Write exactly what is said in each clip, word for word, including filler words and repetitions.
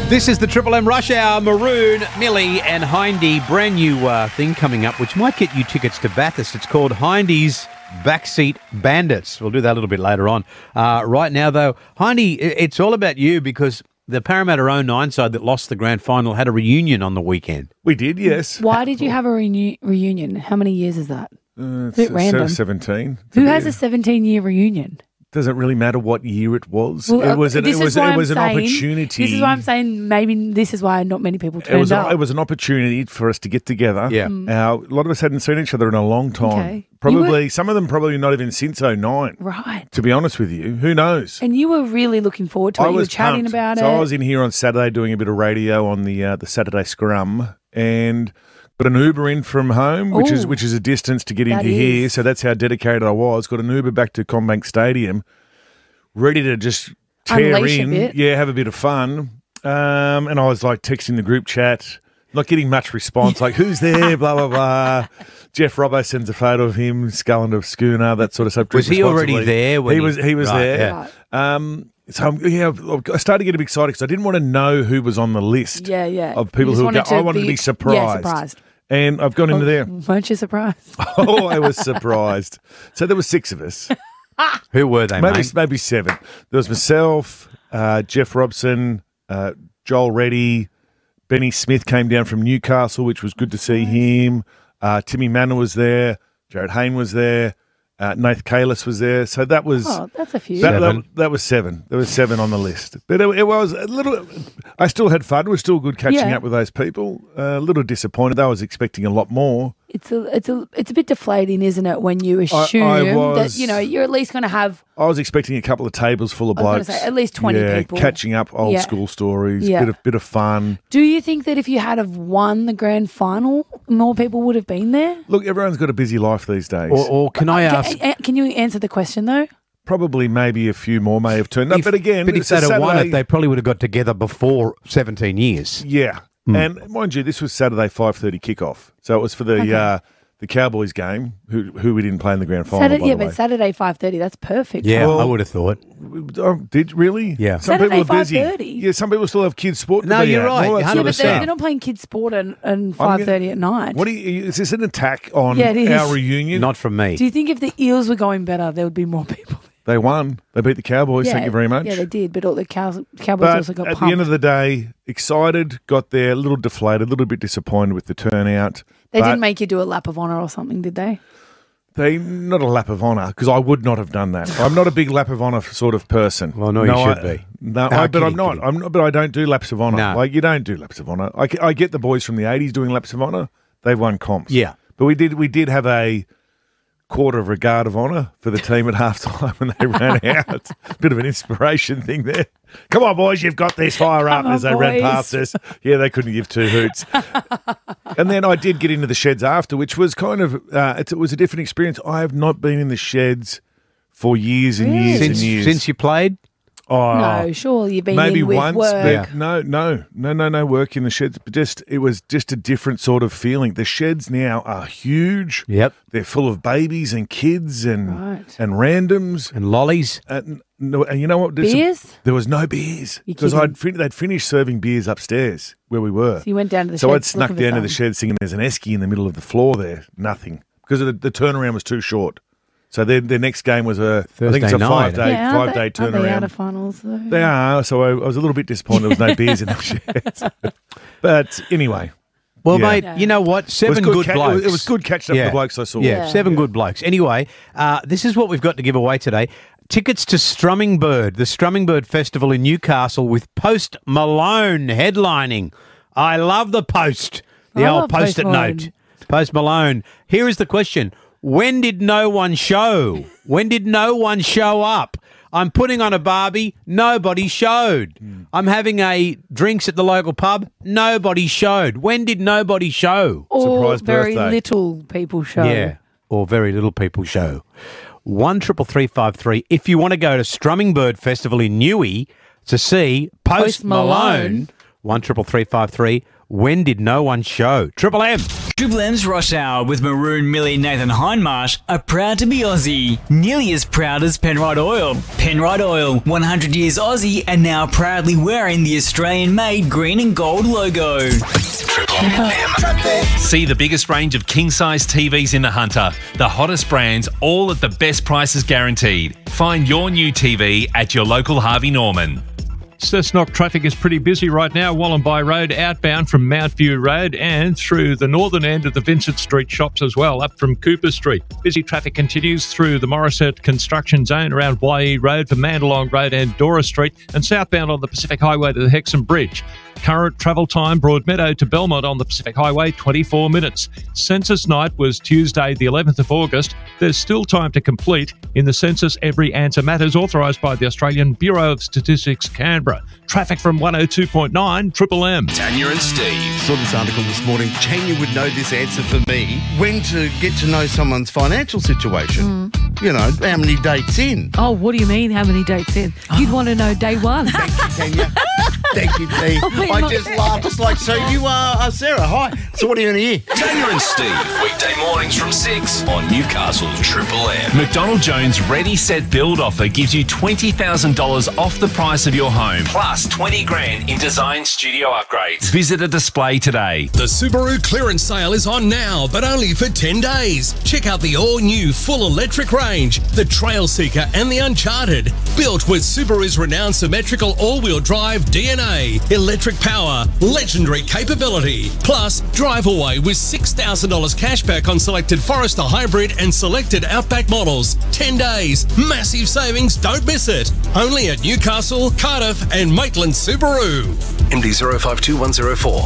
This is the Triple M Rush Hour. Maroon, Millie and Hindy. Brand new uh, thing coming up, which might get you tickets to Bathurst. It's called Hindy's Backseat Bandits. We'll do that a little bit later on. Uh, right now, though, Hindy, it's all about you because the Parramatta oh nine side that lost the grand final had a reunion on the weekend. We did, yes. Why did you have a renew- reunion? How many years is that? Uh, a bit random. seventeen. Who has a seventeen-year reunion? Doesn't really matter what year it was. Well, it was an, this it is was, why it was I'm an saying- opportunity. This is why I'm saying maybe this is why not many people It turned was, up. a, it was an opportunity for us to get together. Yeah. Mm. Uh, a lot of us hadn't seen each other in a long time. Okay. Probably, some of them probably not even since oh nine, Right. to be honest with you. Who knows? And you were really looking forward to it. I You were was chatting pumped. about so it. I was in here on Saturday doing a bit of radio on the uh, the Saturday Scrum and got an Uber in from home, which is Ooh. which is a distance to get That into here. is. So that's how dedicated I was. Got an Uber back to Combank Stadium, ready to just tear Unleash a in, bit. yeah, have a bit of fun. Um, and I was like texting the group chat, not getting much response. Like, who's there? Blah blah blah. Jeff Robbo sends a photo of him sculling a schooner, that sort of stuff. Was he already responsibly. there when he he- was. He was Right, there. yeah. Right. Um, so I'm, yeah, I started to get a bit excited because I didn't want to know who was on the list. Yeah, yeah. Of people You just who wanted go, I to wanted to be- be surprised. Yeah, surprised. And I've gone into there. Weren't you surprised? Oh, I was surprised. So there were six of us, Who were they, maybe mate? maybe seven. There was myself, uh, Jeff Robson, uh, Joel Reddy, Benny Smith came down from Newcastle, which was good to see him. Uh, Timmy Manor was there. Jared Hayne was there. Uh, Nath Kalis was there. So that was Oh, that's a few. that, Seven. that, that was seven. There was seven on the list, but it, it was a little. I still had fun. It was still good catching Yeah. up with those people. Uh, a little disappointed. I was expecting a lot more. It's a, it's a, it's a bit deflating, isn't it? When you assume that was- you know you're at least going to have. I was expecting a couple of tables full of I was blokes. gonna say, at least twenty yeah, people. catching up old Yeah. school stories. Yeah. Bit of bit of fun. Do you think that if you had have won the grand final, more people would have been there? Look, everyone's got a busy life these days. Or, or can I ask? Can, can you answer the question though? Probably, maybe a few more may have turned up. if- But again, but if it's a they'd have won Saturday- it, they probably would have got together before seventeen years. Yeah, and mind you, this was Saturday five thirty kickoff, so it was for the Okay. uh, the Cowboys game, who who we didn't play in the grand final. Saturday, by yeah, the way. but Saturday five thirty. That's perfect. Yeah, Well- I would have thought. Oh, did really? Yeah. Some Saturday, people are busy. five thirty? Yeah, some people still have kids sport. to No, be you're at and all right. that Yeah, sort but of they're, stuff. they're not playing kids sport and, and five thirty at night. What do you, is this an attack on Yeah, it is. our reunion? Not from me. Do you think if the Eels were going better, there would be more people? They won. They beat the Cowboys. yeah, Thank you very much. Yeah, they did, but all the cows, Cowboys But also got at pumped. the end of the day, excited, got there, a little deflated, a little bit disappointed with the turnout. they but didn't make you do a lap of honour or something, did they? They not a lap of honour because I would not have done that. I'm not a big lap of honour sort of person. Well, no, you should I, be. No, No, I, but kidding, I'm not. kidding. I'm not. But I don't do laps of honour. No. Like you don't do laps of honour. I, ge- I get the boys from the eighties doing laps of honour. They've won comps. Yeah. but we did. We did have a quarter of regard of honour for the team at halftime when they ran out. Bit of an inspiration thing there. Come on, boys, you've got this. Fire up Come as on, they ran boys. past us. Yeah, they couldn't give two hoots. And then I did get into the sheds after, which was kind of uh, it, it was a different experience. I have not been in the sheds for years and Really? years Since and years. since you played, oh, no, surely you've been maybe in with once, work. but Yeah. no, no, no, no, no work in the sheds. But just it was just a different sort of feeling. The sheds now are huge. yep, They're full of babies and kids and Right. and randoms. and lollies. And, no, and you know what? There's some- Beers? there was no beers You because kidding? I'd fin- they'd finished serving beers upstairs where we were. So you went down to the So I'd sheds snuck looking for down to the some. shed thinking there's an esky in the middle of the floor there. Nothing. Because the, the turnaround was too short. So their, their next game was a, I think it's Thursday a night. five day, Yeah, five aren't day they, aren't they out turnaround. of finals though? They are. So I, I was a little bit disappointed there was no beers in the sheds. But anyway, Well, Yeah. mate, Yeah. you know what? it was Seven good, good ca- blokes. it was- it was good catching up Yeah. with the blokes I saw. Yeah, Yeah. seven good blokes. Anyway, uh, this is what we've got to give away today. Tickets to Strumming Bird, the Strumming Bird Festival in Newcastle with Post Malone headlining. I love the Post, the I old love Post Post-it Malone. note. Post Malone. Here is the question. When did no one show? When did no one show up? I'm putting on a Barbie. Nobody showed. I'm having a drinks at the local pub. Nobody showed. When did nobody show? Or Surprise very birthday. little people show. Yeah, or very little people show. One triple three five three. If you want to go to Strumming Bird Festival in Newey to see Post, Post Malone. Malone, one triple three five three. When did no one show? Triple M. Triple M's Rush Hour with Maroon, Millie, Nathan Hindmarsh are proud to be Aussie. Nearly as proud as Penrite Oil. Penrite Oil, one hundred years Aussie and now proudly wearing the Australian-made green and gold logo. See the biggest range of king-size T Vs in the Hunter. The hottest brands, all at the best prices guaranteed. Find your new T V at your local Harvey Norman. Cessnock traffic is pretty busy right now. Wallenby Road outbound from Mount View Road and through the northern end of the Vincent Street shops as well, up from Cooper Street. Busy traffic continues through the Morisset construction zone around Y E Road for Mandalong Road and Dora Street, and southbound on the Pacific Highway to the Hexham Bridge. Current travel time, Broadmeadow to Belmont on the Pacific Highway, twenty-four minutes. Census night was Tuesday, the eleventh of August. There's still time to complete. In the census, every answer matters, authorised by the Australian Bureau of Statistics, Canberra. Traffic from one oh two point nine Triple M. Tanya and Steve. Saw this article this morning. Tanya would know this answer for me. When to get to know someone's financial situation. Mm. You know, how many dates in? Oh, what do you mean, how many dates in? You'd want to know day one. Thank you, Tanya. Thank you, T. Oh, I just laughed. It's like, so you are uh, Sarah. Hi. So what are you going to hear? Tanya and Steve. Weekday mornings from six on Newcastle's Triple M. McDonald Jones Ready Set Build offer gives you twenty thousand dollars off the price of your home, plus twenty grand in design studio upgrades. Visit a display today. The Subaru clearance sale is on now, but only for ten days. Check out the all-new full electric range, the Trail Seeker and the Uncharted. Built with Subaru's renowned symmetrical all-wheel drive D N A, electric power, legendary capability. Plus, drive away with six thousand dollars cashback on selected Forester Hybrid and selected Outback models. ten days, massive savings, don't miss it. Only at Newcastle, Cardiff and Maitland Subaru. M D zero five two one zero four.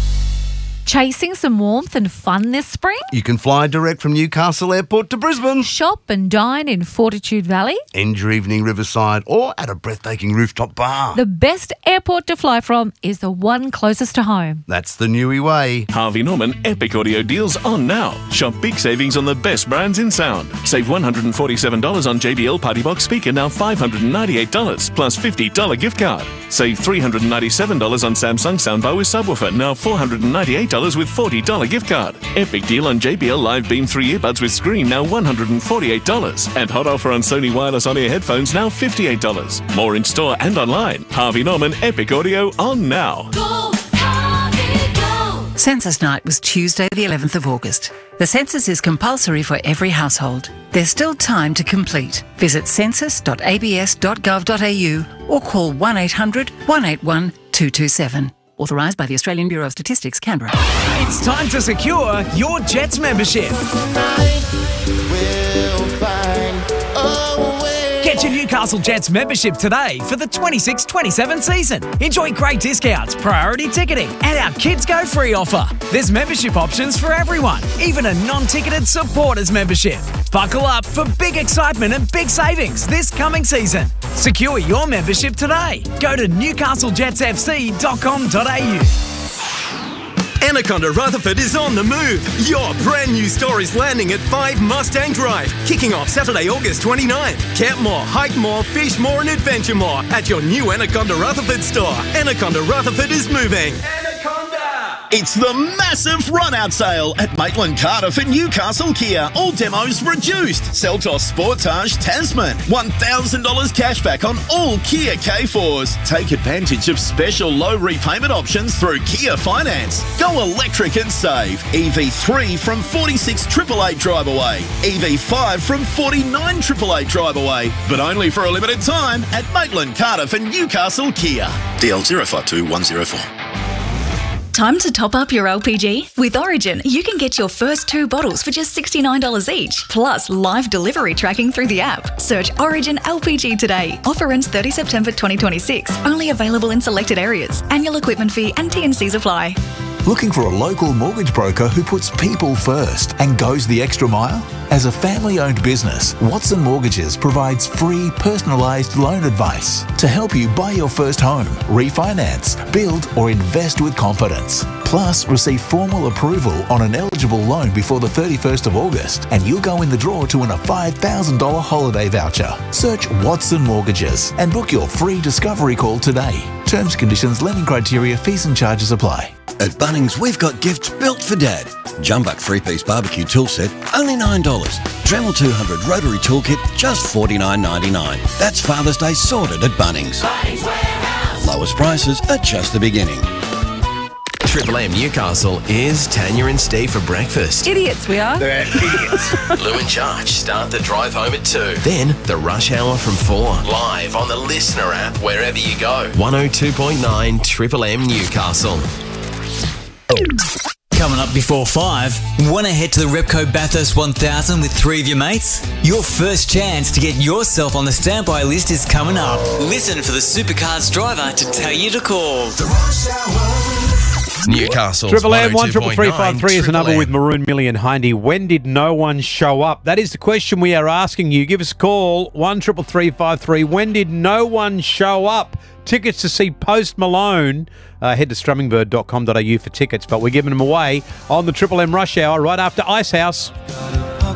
Chasing some warmth and fun this spring? You can fly direct from Newcastle Airport to Brisbane. Shop and dine in Fortitude Valley. End your evening riverside or at a breathtaking rooftop bar. The best airport to fly from is the one closest to home. That's the Newy way. Harvey Norman Epic Audio deals on now. Shop big savings on the best brands in sound. Save one hundred forty-seven dollars on J B L Party Box speaker, now five hundred ninety-eight dollars plus fifty dollars gift card. Save three hundred ninety-seven dollars on Samsung soundbar with subwoofer, now four hundred ninety-eight dollars with forty dollars gift card. Epic deal on J B L Live Beam three earbuds with screen, now one hundred forty-eight dollars. And hot offer on Sony wireless on-ear headphones, now fifty-eight dollars. More in store and online. Harvey Norman Epic Audio on now. Go, Harvey, go. Census night was Tuesday the eleventh of August. The census is compulsory for every household. There's still time to complete. Visit census dot a b s dot gov dot a u or call one eight hundred, one eight one, two two seven. Authorised by the Australian Bureau of Statistics, Canberra. It's time to secure your Jets membership. Get your Newcastle Jets membership today for the twenty-six twenty-seven season. Enjoy great discounts, priority ticketing, and our Kids Go Free offer. There's membership options for everyone, even a non-ticketed supporters membership. Buckle up for big excitement and big savings this coming season. Secure your membership today. Go to newcastle jets f c dot com dot a u. Anaconda Rutherford is on the move. Your brand new store is landing at five Mustang Drive, kicking off Saturday, August twenty-ninth. Camp more, hike more, fish more and adventure more at your new Anaconda Rutherford store. Anaconda Rutherford is moving. It's the massive run-out sale at Maitland, Cardiff and Newcastle Kia. All demos reduced. Seltos Sportage Tasman. one thousand dollars cashback on all Kia K fours. Take advantage of special low repayment options through Kia Finance. Go electric and save. E V three from forty-six eight eight eight drive away. E V five from forty-nine eight eight eight drive away. But only for a limited time at Maitland, Cardiff and Newcastle Kia. D L zero five two one zero four. Time to top up your L P G? With Origin, you can get your first two bottles for just sixty-nine dollars each, plus live delivery tracking through the app. Search Origin L P G today. Offer ends thirtieth September twenty twenty-six. Only available in selected areas. Annual equipment fee and T and Cs apply. Looking for a local mortgage broker who puts people first and goes the extra mile? As a family-owned business, Watson Mortgages provides free, personalised loan advice to help you buy your first home, refinance, build or invest with confidence. Plus, receive formal approval on an eligible loan before the thirty-first of August, and you'll go in the draw to win a five thousand dollars holiday voucher. Search Watson Mortgages and book your free discovery call today. Terms, conditions, lending criteria, fees and charges apply. At Bunnings, we've got gifts built for Dad. Jumbuck three-piece barbecue tool set, only nine dollars. Dremel two hundred rotary toolkit, just forty-nine ninety-nine. That's Father's Day sorted at Bunnings. Bunnings Warehouse. Lowest prices are just the beginning. Triple M Newcastle is Tanya and Steve for breakfast. Idiots we are. They're idiots. Lou and Charge start the drive home at two. Then the rush hour from four. Live on the Listener app wherever you go. one oh two point nine Triple M Newcastle. Coming up before five, want to head to the Repco Bathurst one thousand with three of your mates? Your first chance to get yourself on the standby list is coming up. Listen for the Supercars driver to tell you to call. Newcastle. Triple M, one triple three five three is the number with Maroon, Millie and Hindy. When did no one show up? That is the question we are asking you. Give us a call, one triple three five three. When did no one show up? Tickets to see Post Malone. Uh, head to strummingbird dot com dot a u for tickets, but we're giving them away on the Triple M Rush Hour right after Icehouse.